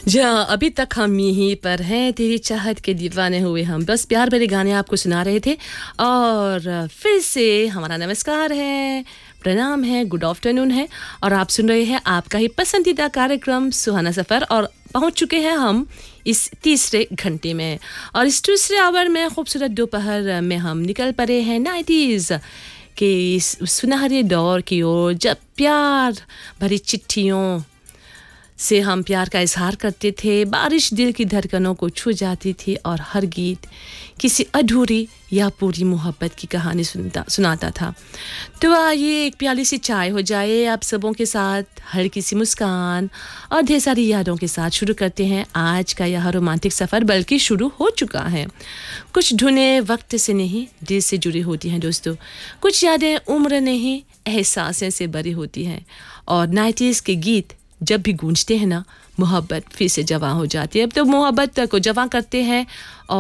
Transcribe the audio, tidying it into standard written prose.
जहाँ अभी तक हम यहीं पर हैं, तेरी चाहत के दीवाने हुए हम बस प्यार भरे गाने आपको सुना रहे थे। और फिर से हमारा नमस्कार है, प्रणाम है, गुड आफ्टरनून है। और आप सुन रहे हैं आपका ही पसंदीदा कार्यक्रम सुहाना सफ़र। और पहुंच चुके हैं हम इस तीसरे घंटे में। और इस दूसरे आवर में खूबसूरत दोपहर में हम निकल पड़े हैं 90s के इस सुनहरे दौर की ओर, जब प्यार भरी चिट्ठियों से हम प्यार का इजहार करते थे। बारिश दिल की धड़कनों को छू जाती थी और हर गीत किसी अधूरी या पूरी मोहब्बत की कहानी सुनाता था। तो आइए एक प्याली सी चाय हो जाए आप सबों के साथ, हल्की सी मुस्कान और ढेर सारी यादों के साथ शुरू करते हैं आज का यह रोमांटिक सफ़र। बल्कि शुरू हो चुका है। कुछ धुनें वक्त से नहीं दिल से जुड़ी होती हैं दोस्तों। कुछ यादें उम्र नहीं एहसासें से भरी होती हैं। और 90s के गीत जब भी गूंजते हैं ना, मोहब्बत फिर से जवां हो जाती है। अब तो मोहब्बत को जवां करते हैं। और